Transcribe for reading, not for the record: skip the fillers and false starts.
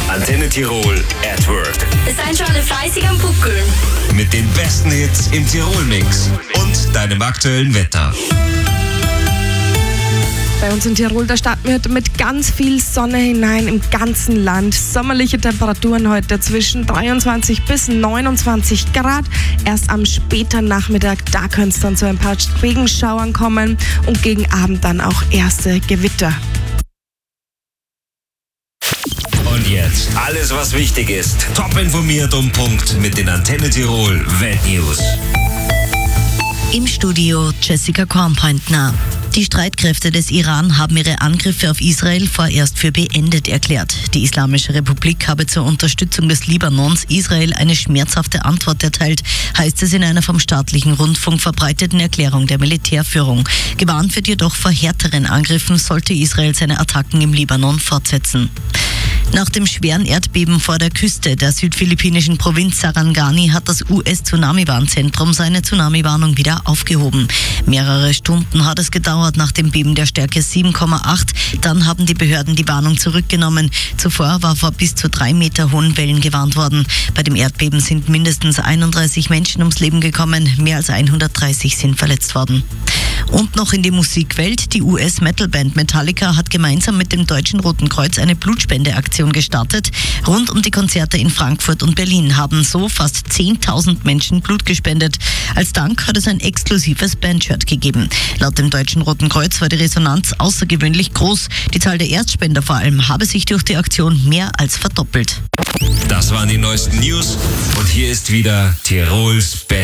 Antenne Tirol at Work. Seid schon alle fleißig am Buckeln. Mit den besten Hits im Tirol-Mix und deinem aktuellen Wetter. Bei uns in Tirol, da starten wir heute mit ganz viel Sonne hinein im ganzen Land. Sommerliche Temperaturen heute zwischen 23 bis 29 Grad. Erst am späten Nachmittag, da könnte es dann zu ein paar Regenschauern kommen und gegen Abend dann auch erste Gewitter. Und jetzt alles, was wichtig ist. Top informiert um Punkt mit den Antenne Tirol Weltnews. Im Studio Jessica Kornpointner. Die Streitkräfte des Iran haben ihre Angriffe auf Israel vorerst für beendet erklärt. Die Islamische Republik habe zur Unterstützung des Libanons Israel eine schmerzhafte Antwort erteilt, heißt es in einer vom staatlichen Rundfunk verbreiteten Erklärung der Militärführung. Gewarnt wird jedoch vor härteren Angriffen, sollte Israel seine Attacken im Libanon fortsetzen. Nach dem schweren Erdbeben vor der Küste der südphilippinischen Provinz Sarangani hat das US-Tsunami-Warnzentrum seine Tsunami-Warnung wieder aufgehoben. Mehrere Stunden hat es gedauert nach dem Beben der Stärke 7,8. Dann haben die Behörden die Warnung zurückgenommen. Zuvor war vor bis zu 3 Meter hohen Wellen gewarnt worden. Bei dem Erdbeben sind mindestens 31 Menschen ums Leben gekommen. Mehr als 130 sind verletzt worden. Und noch in die Musikwelt. Die US-Metal-Band Metallica hat gemeinsam mit dem Deutschen Roten Kreuz eine Blutspendeaktion gestartet. Rund um die Konzerte in Frankfurt und Berlin haben so fast 10.000 Menschen Blut gespendet. Als Dank hat es ein exklusives Bandshirt gegeben. Laut dem Deutschen Roten Kreuz war die Resonanz außergewöhnlich groß. Die Zahl der Erstspender vor allem habe sich durch die Aktion mehr als verdoppelt. Das waren die neuesten News und hier ist wieder Tirols Best.